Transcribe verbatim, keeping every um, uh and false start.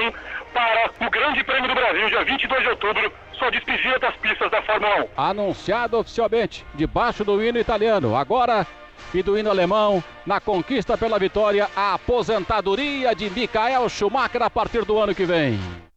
Hamilton para o Grande Prêmio do Brasil, dia vinte e dois de outubro, sua despedida das pistas da Fórmula um. Anunciado oficialmente, debaixo do hino italiano, agora e do hino alemão, na conquista pela vitória, a aposentadoria de Michael Schumacher a partir do ano que vem.